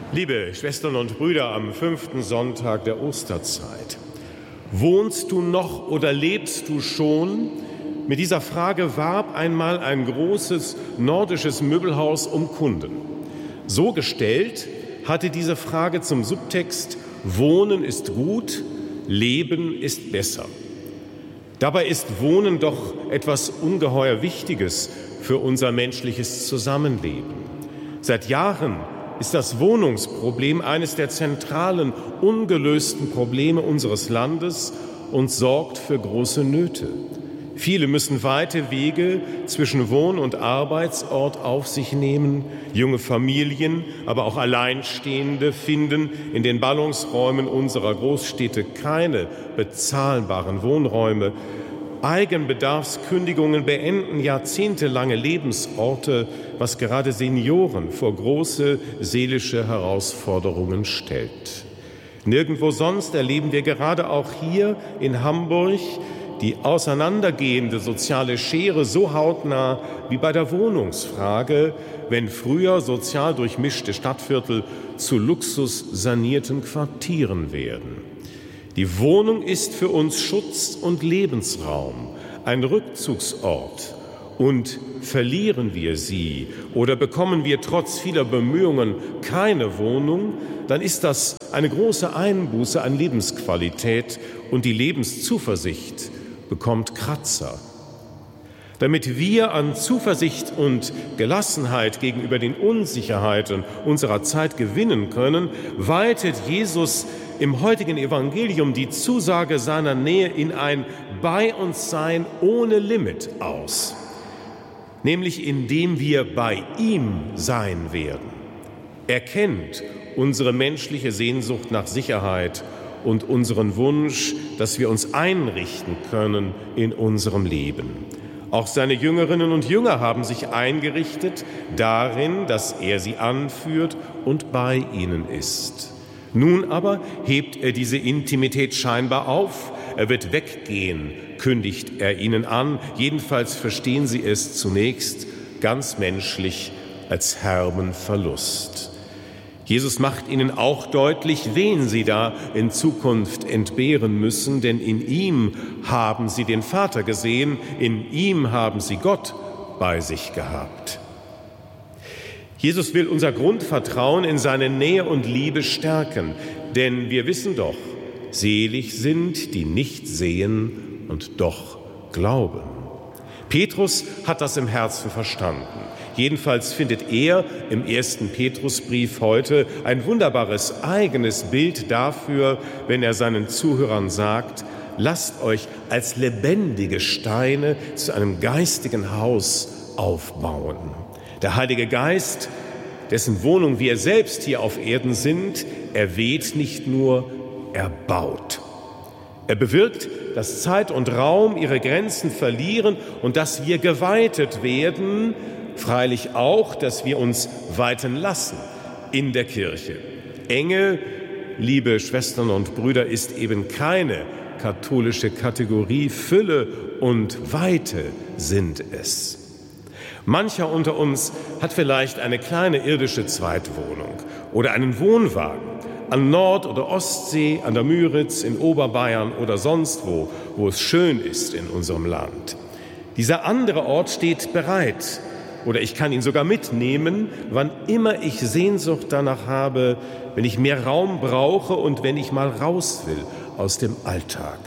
Liebe Schwestern und Brüder, am 5. Sonntag der Osterzeit. Wohnst du noch oder lebst du schon? Mit dieser Frage warb einmal ein großes nordisches Möbelhaus um Kunden. So gestellt hatte diese Frage zum Subtext: Wohnen ist gut, Leben ist besser. Dabei ist Wohnen doch etwas ungeheuer Wichtiges für unser menschliches Zusammenleben. Seit Jahren ist das Wohnungsproblem eines der zentralen, ungelösten Probleme unseres Landes und sorgt für große Nöte. Viele müssen weite Wege zwischen Wohn- und Arbeitsort auf sich nehmen. Junge Familien, aber auch Alleinstehende finden in den Ballungsräumen unserer Großstädte keine bezahlbaren Wohnräume. Eigenbedarfskündigungen beenden jahrzehntelange Lebensorte, was gerade Senioren vor große seelische Herausforderungen stellt. Nirgendwo sonst erleben wir gerade auch hier in Hamburg die auseinandergehende soziale Schere so hautnah wie bei der Wohnungsfrage, wenn früher sozial durchmischte Stadtviertel zu luxussanierten Quartieren werden. Die Wohnung ist für uns Schutz und Lebensraum, ein Rückzugsort. Und verlieren wir sie oder bekommen wir trotz vieler Bemühungen keine Wohnung, dann ist das eine große Einbuße an Lebensqualität und die Lebenszuversicht bekommt Kratzer. Damit wir an Zuversicht und Gelassenheit gegenüber den Unsicherheiten unserer Zeit gewinnen können, weitet Jesus im heutigen Evangelium die Zusage seiner Nähe in ein Bei uns Sein ohne Limit aus, nämlich indem wir bei ihm sein werden. Er kennt unsere menschliche Sehnsucht nach Sicherheit und unseren Wunsch, dass wir uns einrichten können in unserem Leben. Auch seine Jüngerinnen und Jünger haben sich eingerichtet darin, dass er sie anführt und bei ihnen ist. Nun aber hebt er diese Intimität scheinbar auf. Er wird weggehen, kündigt er ihnen an. Jedenfalls verstehen sie es zunächst ganz menschlich als herben Verlust. Jesus macht ihnen auch deutlich, wen sie da in Zukunft entbehren müssen, denn in ihm haben sie den Vater gesehen, in ihm haben sie Gott bei sich gehabt. Jesus will unser Grundvertrauen in seine Nähe und Liebe stärken, denn wir wissen doch, selig sind, die nicht sehen und doch glauben. Petrus hat das im Herzen verstanden. Jedenfalls findet er im 1. Petrusbrief heute ein wunderbares eigenes Bild dafür, wenn er seinen Zuhörern sagt: Lasst euch als lebendige Steine zu einem geistigen Haus aufbauen. Der Heilige Geist, dessen Wohnung wir selbst hier auf Erden sind, er weht nicht nur, er baut. Er bewirkt, dass Zeit und Raum ihre Grenzen verlieren und dass wir geweitet werden, freilich auch, dass wir uns weiten lassen in der Kirche. Enge, liebe Schwestern und Brüder, ist eben keine katholische Kategorie. Fülle und Weite sind es. Mancher unter uns hat vielleicht eine kleine irdische Zweitwohnung oder einen Wohnwagen an Nord- oder Ostsee, an der Müritz, in Oberbayern oder sonst wo, wo es schön ist in unserem Land. Dieser andere Ort steht bereit, oder ich kann ihn sogar mitnehmen, wann immer ich Sehnsucht danach habe, wenn ich mehr Raum brauche und wenn ich mal raus will aus dem Alltag.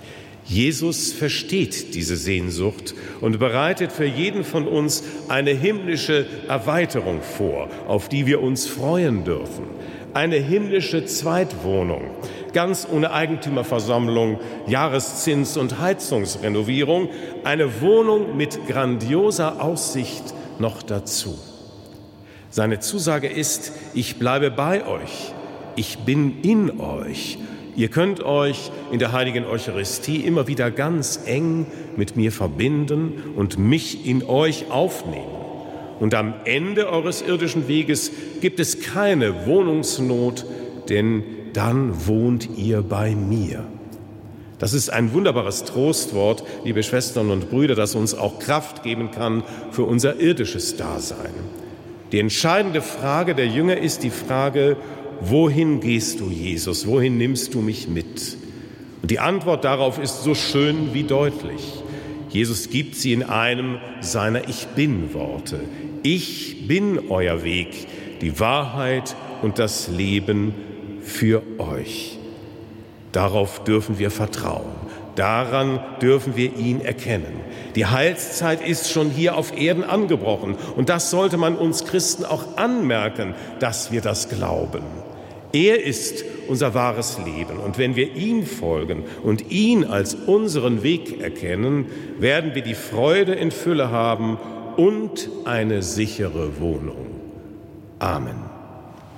Jesus versteht diese Sehnsucht und bereitet für jeden von uns eine himmlische Erweiterung vor, auf die wir uns freuen dürfen. Eine himmlische Zweitwohnung, ganz ohne Eigentümerversammlung, Jahreszins- und Heizungsrenovierung, eine Wohnung mit grandioser Aussicht noch dazu. Seine Zusage ist: Ich bleibe bei euch, ich bin in euch. Ihr könnt euch in der heiligen Eucharistie immer wieder ganz eng mit mir verbinden und mich in euch aufnehmen. Und am Ende eures irdischen Weges gibt es keine Wohnungsnot, denn dann wohnt ihr bei mir. Das ist ein wunderbares Trostwort, liebe Schwestern und Brüder, das uns auch Kraft geben kann für unser irdisches Dasein. Die entscheidende Frage der Jünger ist die Frage, wohin gehst du, Jesus? Wohin nimmst du mich mit? Und die Antwort darauf ist so schön wie deutlich. Jesus gibt sie in einem seiner Ich-Bin-Worte. Ich bin euer Weg, die Wahrheit und das Leben für euch. Darauf dürfen wir vertrauen. Daran dürfen wir ihn erkennen. Die Heilszeit ist schon hier auf Erden angebrochen. Und das sollte man uns Christen auch anmerken, dass wir das glauben. Er ist unser wahres Leben. Und wenn wir ihm folgen und ihn als unseren Weg erkennen, werden wir die Freude in Fülle haben und eine sichere Wohnung. Amen.